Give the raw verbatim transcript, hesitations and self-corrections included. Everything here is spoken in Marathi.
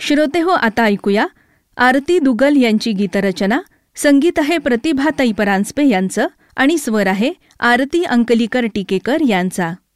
श्रोते हो, आता ऐकूया आरती दुगल यांची गीतरचना. संगीत आहे प्रतिभाताई परांजपे यांचं आणि स्वर आहे आरती अंकलीकर टिकेकर यांचा.